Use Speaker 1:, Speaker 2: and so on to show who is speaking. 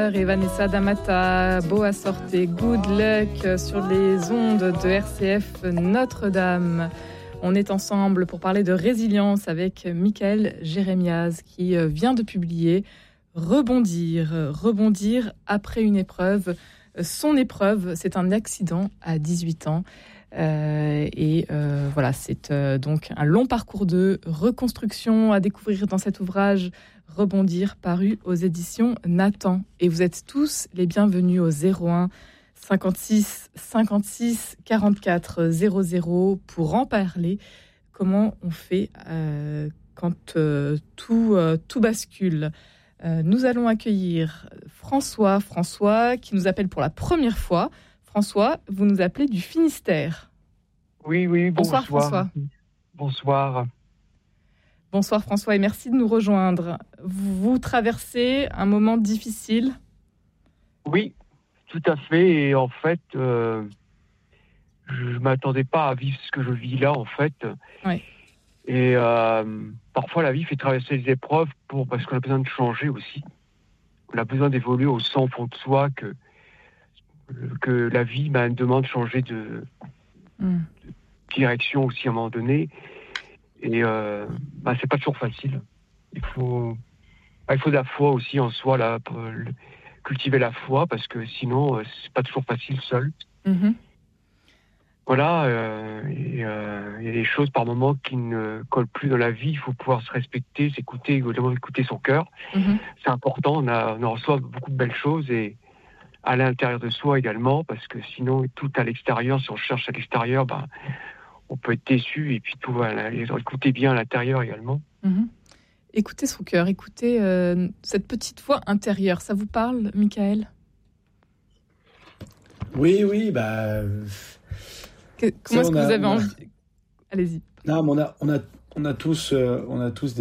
Speaker 1: Et Vanessa D'Amata, Boa Sorte, Good Luck sur les ondes de RCF Notre-Dame. On est ensemble pour parler de résilience avec Michael Jérémiaz qui vient de publier Rebondir après une épreuve. Son épreuve, c'est un accident à 18 ans. Voilà, c'est donc un long parcours de reconstruction à découvrir dans cet ouvrage Rebondir, paru aux éditions Nathan. Et vous êtes tous les bienvenus au 01 56 56 44 00 pour en parler. Comment on fait quand tout bascule. Nous allons accueillir François qui nous appelle pour la première fois. François, vous nous appelez du Finistère.
Speaker 2: Oui, bonsoir.
Speaker 1: Bonsoir François.
Speaker 2: Bonsoir.
Speaker 1: Bonsoir François et merci de nous rejoindre. Vous traversez un moment difficile ?
Speaker 2: Oui, tout à fait. Et en fait, je ne m'attendais pas à vivre ce que je vis là, en fait.
Speaker 1: Oui.
Speaker 2: Et parfois, la vie fait traverser les épreuves parce qu'on a besoin de changer aussi. On a besoin d'évoluer au fond de soi, que la vie demande de changer de direction aussi à un moment donné. Et c'est pas toujours facile. Il faut de la foi aussi en soi là, pour cultiver la foi, parce que sinon c'est pas toujours facile seul.
Speaker 1: Mm-hmm.
Speaker 2: Voilà, il y a des choses par moments qui ne collent plus dans la vie. Il faut pouvoir se respecter, s'écouter, écouter son cœur. Mm-hmm. C'est important. On reçoit beaucoup de belles choses et à l'intérieur de soi également, parce que sinon tout à l'extérieur, si on cherche à l'extérieur, on peut être déçu, et puis tout va. Écoutez bien à l'intérieur également.
Speaker 1: Mmh. Écoutez son cœur, écoutez cette petite voix intérieure. Ça vous parle, Michael ?
Speaker 3: Oui.
Speaker 1: Comment est-ce que vous avez envie ? Allez-y.
Speaker 3: Non, mais on a tous des